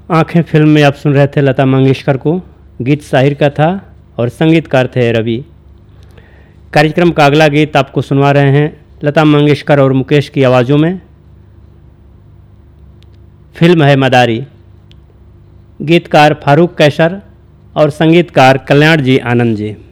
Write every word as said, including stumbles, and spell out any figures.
आंखें फिल्म में आप सुन रहे थे लता मंगेशकर को। गीत शाहिर का था और संगीतकार थे रवि। कार्यक्रम का अगला गीत आपको सुनवा रहे हैं लता मंगेशकर और मुकेश की आवाज़ों में। फिल्म है मदारी। गीतकार फारूक कैसर और संगीतकार कल्याण जी आनंद जी।